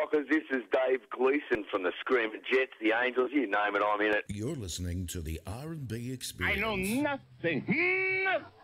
Rockers. This is Dave Gleeson from the Screaming Jets, the Angels, you name it, I'm in it. You're listening to the R&B Experience. I know nothing